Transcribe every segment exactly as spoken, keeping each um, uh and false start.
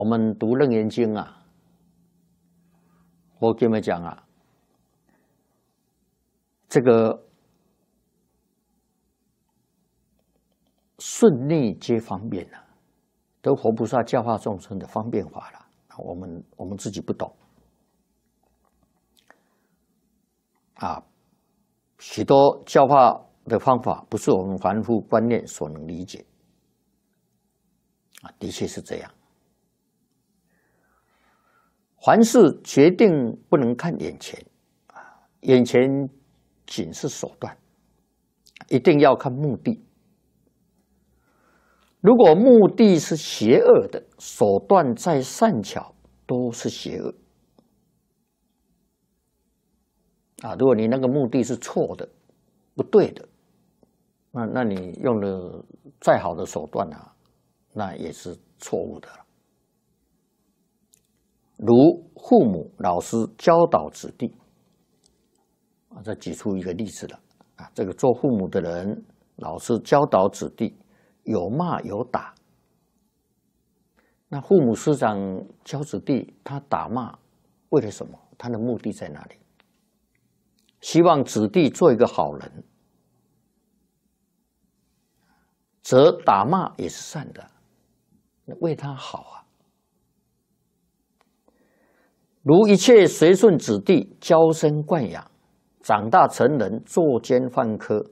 我们读《楞严经》啊，我跟你们讲啊，这个顺逆皆方便啊，都佛菩萨教化众生的方便法了。我们我们自己不懂啊，许多教化的方法不是我们凡夫观念所能理解啊，的确是这样。凡事决定不能看眼前啊，眼前仅是手段，一定要看目的。如果目的是邪恶的，手段再善巧都是邪恶啊！如果你那个目的是错的、不对的，那那你用了再好的手段啊，那也是错误的了。如父母、老师教导子弟啊，这举出一个例子了啊。这个做父母的人，老师教导子弟，有骂有打。那父母师长教子弟，他打骂为了什么？他的目的在哪里？希望子弟做一个好人，则打骂也是善的，为他好啊。如一切随顺子弟，娇生惯养，长大成人，作奸犯科，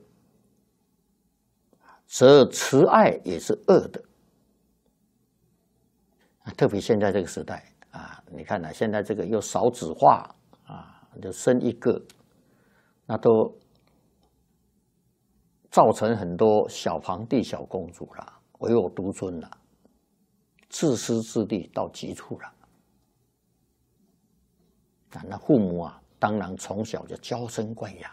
则慈爱也是恶的。特别现在这个时代啊，你看啊，现在这个又少子化啊，就生一个，那都造成很多小皇帝、小公主了，唯我独尊了，自私自利到极处了。啊，那父母啊，当然从小就娇生惯养，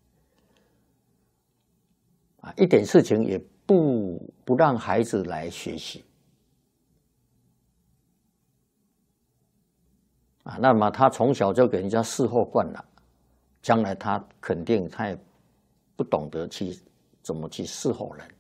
啊，一点事情也不不让孩子来学习，啊，那么他从小就给人家伺候惯了，将来他肯定他也不懂得去怎么去伺候人，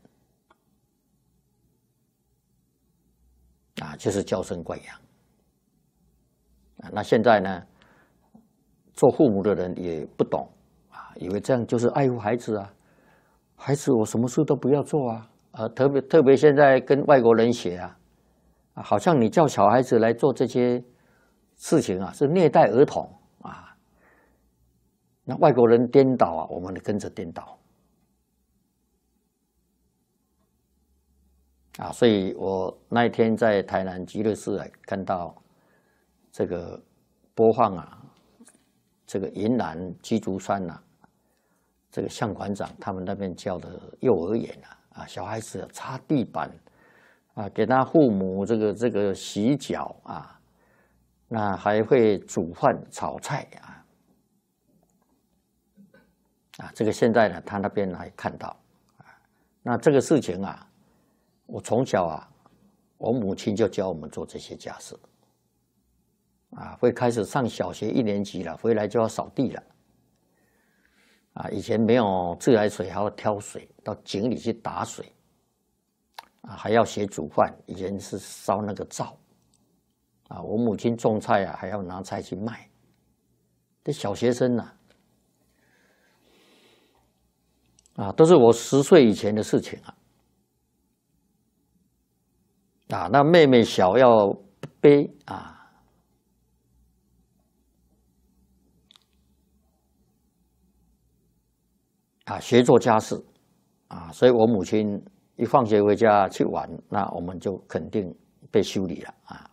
啊，就是娇生惯养，啊，那现在呢？做父母的人也不懂啊，以为这样就是爱护孩子啊，孩子我什么事都不要做啊，啊，特别特别现在跟外国人学啊，啊，好像你叫小孩子来做这些事情啊，是虐待儿童啊。那外国人颠倒啊，我们跟着颠倒啊，所以我那一天在台南极乐寺啊，看到这个播放啊。这个云南鸡足山呐、啊，这个向馆长他们那边教的幼儿园啊，啊，小孩子擦地板啊，给他父母这个这个洗脚啊，那还会煮饭炒菜啊，啊，这个现在呢，他那边还看到啊，那这个事情啊，我从小啊，我母亲就教我们做这些家事。啊，会开始上小学一年级了，回来就要扫地了。啊，以前没有自来水，还要挑水到井里去打水。啊，还要学煮饭，以前是烧那个灶。啊，我母亲种菜啊，还要拿菜去卖。这小学生呐、啊，啊，都是我十岁以前的事情啊。啊，那妹妹小要背啊。啊，学做家事，啊，所以我母亲一放学回家去玩，那我们就肯定被修理了啊。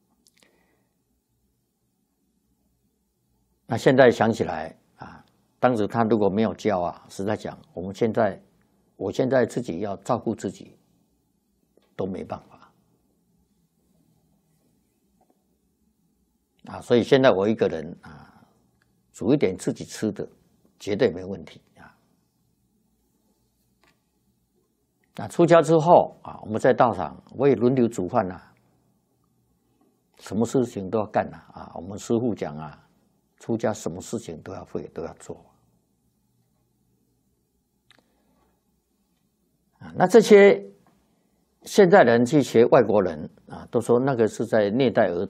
那现在想起来啊，当时他如果没有教啊，实在讲，我们现在，我现在自己要照顾自己，都没办法啊。所以现在我一个人啊，煮一点自己吃的，绝对没问题。那出家之后啊，我们在道场我也轮流煮饭呐、啊，什么事情都要干呐 啊, 啊。我们师父讲啊，出家什么事情都要会，都要做啊。那这些现在人去学外国人啊，都说那个是在虐待儿